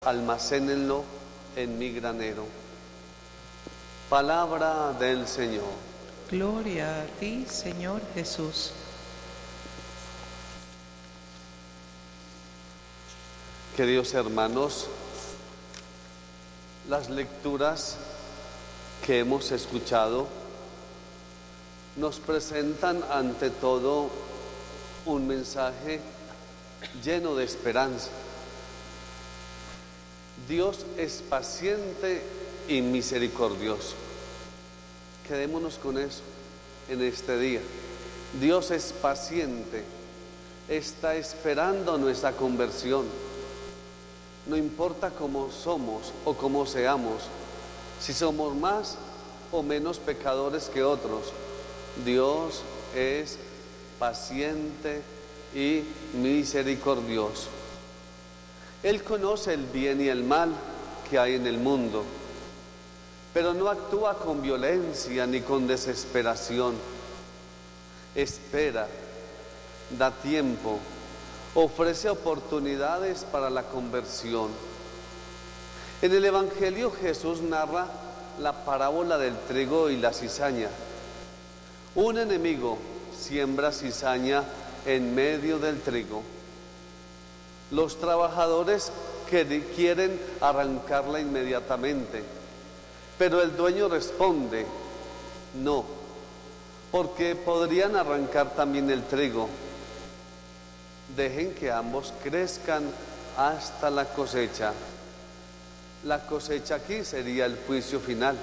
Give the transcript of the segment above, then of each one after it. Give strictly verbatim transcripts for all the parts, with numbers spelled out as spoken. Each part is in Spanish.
almacénenlo en mi granero. Palabra del Señor. Gloria a ti, Señor Jesús. Queridos hermanos, las lecturas que hemos escuchado nos presentan ante todo un mensaje lleno de esperanza. Dios es paciente y misericordioso. Quedémonos con eso en este día. Dios es paciente, está esperando nuestra conversión. No importa cómo somos o cómo seamos, si somos más o menos pecadores que otros, Dios es paciente y misericordioso. Él conoce el bien y el mal que hay en el mundo, pero no actúa con violencia ni con desesperación. Espera, da tiempo, ofrece oportunidades para la conversión. En el Evangelio Jesús narra la parábola del trigo y la cizaña. Un enemigo siembra cizaña en medio del trigo. Los trabajadores que quieren arrancarla inmediatamente, pero el dueño responde, no, porque podrían arrancar también el trigo. Dejen que ambos crezcan hasta la cosecha. La cosecha aquí sería el juicio final.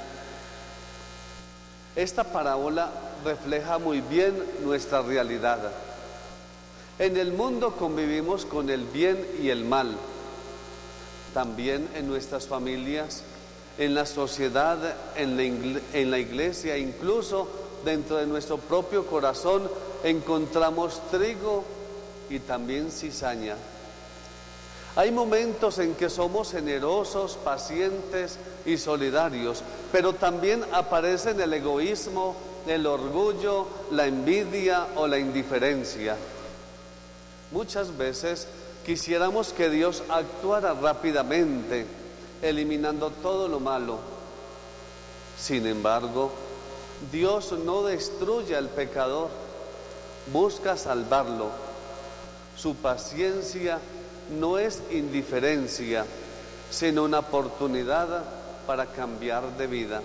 Esta parábola refleja muy bien nuestra realidad. En el mundo convivimos con el bien y el mal. También en nuestras familias, en la sociedad, en la, en la iglesia, incluso dentro de nuestro propio corazón, encontramos trigo y también cizaña. Hay momentos en que somos generosos, pacientes y solidarios, pero también aparecen el egoísmo, el orgullo, la envidia o la indiferencia. Muchas veces quisiéramos que Dios actuara rápidamente, eliminando todo lo malo. Sin embargo, Dios no destruye al pecador, busca salvarlo. Su paciencia no es indiferencia, sino una oportunidad para cambiar de vida.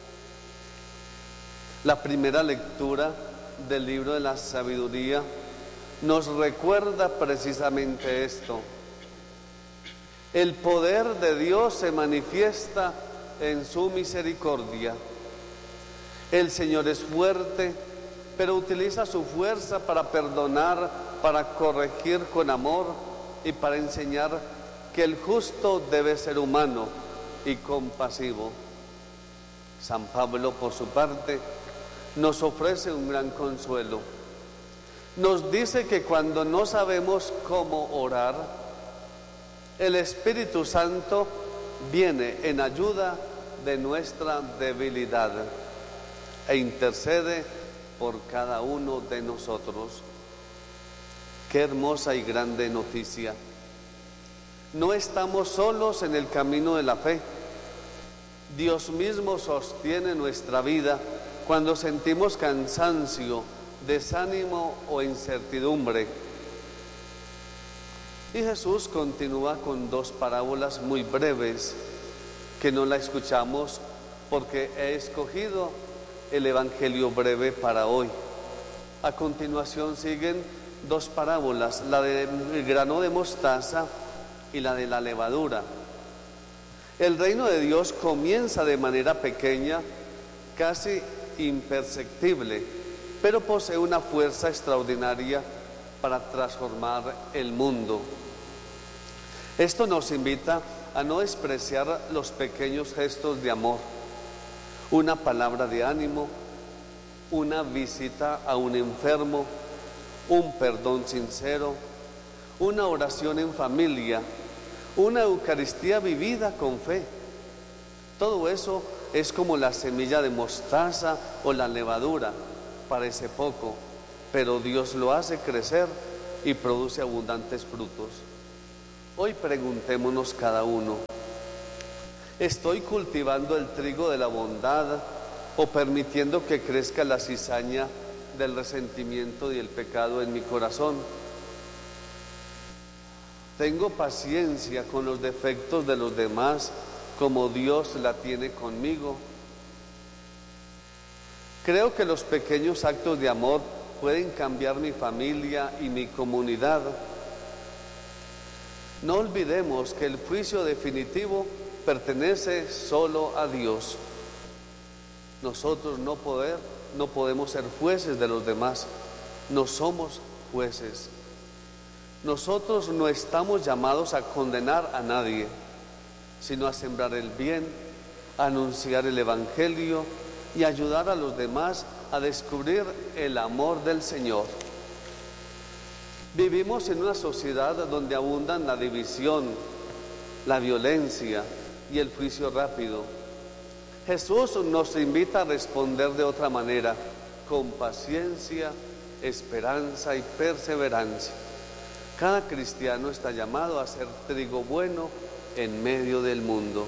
La primera lectura del libro de la sabiduría nos recuerda precisamente esto. El poder de Dios se manifiesta en su misericordia. El Señor es fuerte, pero utiliza su fuerza para perdonar, para corregir con amor y para enseñar que el justo debe ser humano y compasivo. San Pablo, por su parte, nos ofrece un gran consuelo. Nos dice que cuando no sabemos cómo orar, el Espíritu Santo viene en ayuda de nuestra debilidad e intercede por cada uno de nosotros. Qué hermosa y grande noticia. No estamos solos en el camino de la fe. Dios mismo sostiene nuestra vida cuando sentimos cansancio, desánimo o incertidumbre. Y Jesús continúa con dos parábolas muy breves que no la escuchamos porque he escogido el Evangelio breve para hoy. A continuación siguen dos parábolas, la del grano de mostaza y la de la levadura. El reino de Dios comienza de manera pequeña, casi imperceptible, pero posee una fuerza extraordinaria para transformar el mundo. Esto nos invita a no despreciar los pequeños gestos de amor, una palabra de ánimo, una visita a un enfermo, un perdón sincero, una oración en familia, una Eucaristía vivida con fe. Todo eso es como la semilla de mostaza o la levadura. Parece poco, pero Dios lo hace crecer y produce abundantes frutos. Hoy preguntémonos cada uno, ¿estoy cultivando el trigo de la bondad o permitiendo que crezca la cizaña del resentimiento y el pecado en mi corazón? ¿Tengo paciencia con los defectos de los demás como Dios la tiene conmigo? Creo que los pequeños actos de amor pueden cambiar mi familia y mi comunidad. No olvidemos que el juicio definitivo pertenece solo a Dios. Nosotros no, poder, no podemos ser jueces de los demás, no somos jueces. Nosotros no estamos llamados a condenar a nadie, sino a sembrar el bien, a anunciar el Evangelio y ayudar a los demás a descubrir el amor del Señor. Vivimos en una sociedad donde abundan la división, la violencia y el juicio rápido. Jesús nos invita a responder de otra manera, con paciencia, esperanza y perseverancia. Cada cristiano está llamado a ser trigo bueno en medio del mundo.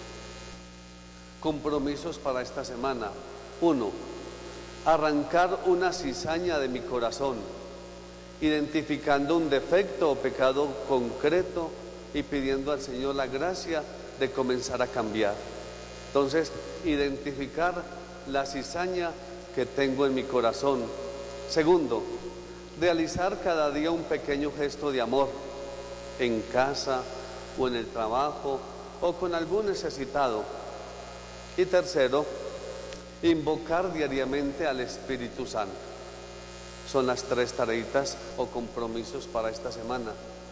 Compromisos para esta semana. Uno, arrancar una cizaña de mi corazón, identificando un defecto o pecado concreto y pidiendo al Señor la gracia de comenzar a cambiar. Entonces, identificar la cizaña que tengo en mi corazón. Segundo, realizar cada día un pequeño gesto de amor en casa o en el trabajo o con algún necesitado. Y tercero, invocar diariamente al Espíritu Santo. Son las tres tareitas o compromisos para esta semana.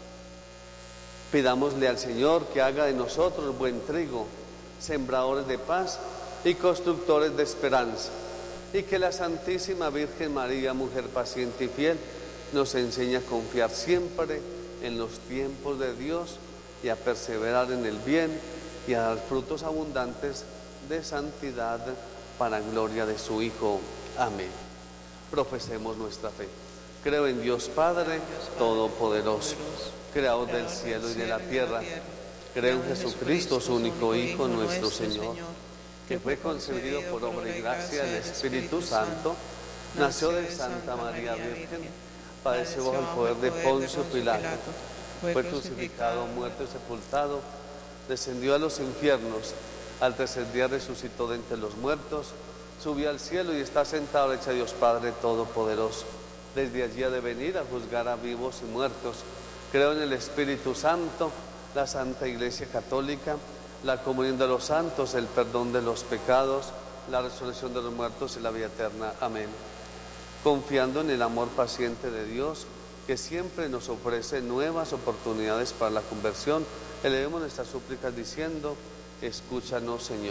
Pidámosle al Señor que haga de nosotros buen trigo, sembradores de paz y constructores de esperanza, y que la Santísima Virgen María, mujer paciente y fiel, nos enseñe a confiar siempre en los tiempos de Dios y a perseverar en el bien y a dar frutos abundantes de santidad para gloria de su Hijo. Amén. Profesemos nuestra fe. Creo en Dios Padre Todopoderoso, Creador del cielo y de la tierra. Creo en Jesucristo, su único Hijo, nuestro Señor, que fue concebido por obra y gracia del Espíritu Santo, nació de Santa María Virgen, padeció bajo el poder de Poncio Pilato, fue crucificado, muerto y sepultado, descendió a los infiernos, al tercer día resucitó de entre los muertos, subió al cielo y está sentado a la derecha de Dios Padre Todopoderoso. Desde allí ha de venir a juzgar a vivos y muertos. Creo en el Espíritu Santo, la Santa Iglesia Católica, la comunión de los santos, el perdón de los pecados, la resurrección de los muertos y la vida eterna. Amén. Confiando en el amor paciente de Dios, que siempre nos ofrece nuevas oportunidades para la conversión, elevemos nuestras súplicas diciendo: escúchanos, Señor.